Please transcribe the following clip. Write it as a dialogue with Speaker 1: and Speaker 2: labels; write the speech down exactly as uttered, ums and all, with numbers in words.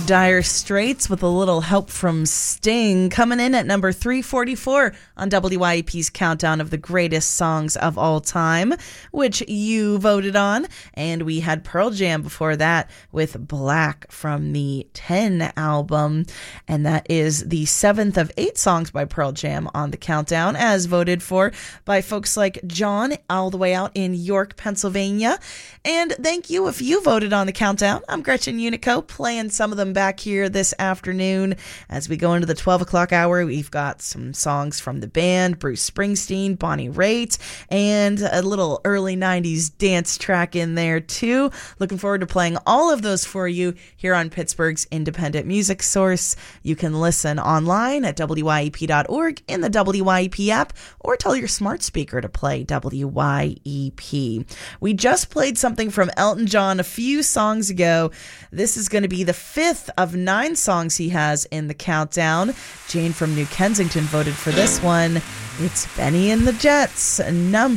Speaker 1: Dire Straits with a little help from Sting, coming in at number three forty-four on W Y E P's countdown of the greatest songs of all time, which you voted on. And we had Pearl Jam before that with Black from the ten album. And that is the seventh of eight songs by Pearl Jam on the countdown, as voted for by folks like John, all the way out in York, Pennsylvania. And thank you if you voted on the countdown. I'm Gretchen Unico, playing some of them back here this afternoon. As we go into the twelve o'clock hour, we've got some songs from the band, Bruce Springsteen, Bonnie Raitt, and a little early nineties dance track in there too. Looking forward to playing all of those for you here on Pittsburgh's independent music source. You can listen online at W Y E P dot org, in the W Y E P app, or tell your smart speaker to play W Y E P. We just played something from Elton John a few songs ago. This is going to be the fifth of nine songs he has in the countdown. Jane from New Kensington voted for this one. It's Benny and the Jets, number